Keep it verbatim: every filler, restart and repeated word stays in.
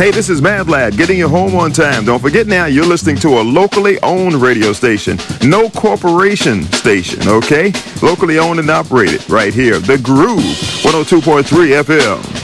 Hey, this is Mad Lad, getting you home on time. Don't forget now, you're listening to a locally owned radio station. No corporation station, okay? Locally owned and operated right here. The Groove, one oh two point three F M.